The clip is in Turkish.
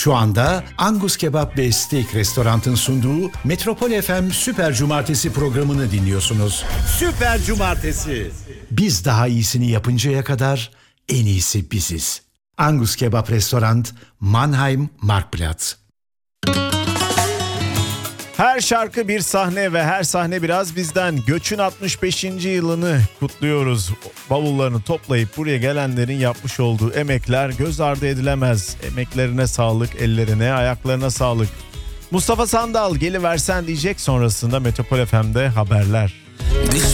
Şu anda Angus Kebap ve Steak Restorant'ın sunduğu Metropol FM Süper Cumartesi programını dinliyorsunuz. Süper Cumartesi. Biz daha iyisini yapıncaya kadar en iyisi biziz. Angus Kebap Restorant, Mannheim, Marktplatz. Her şarkı bir sahne ve her sahne biraz bizden. Göç'ün 65. yılını kutluyoruz. Bavullarını toplayıp buraya gelenlerin yapmış olduğu emekler göz ardı edilemez. Emeklerine sağlık, ellerine, ayaklarına sağlık. Mustafa Sandal geliversen diyecek, sonrasında Metropol FM'de haberler.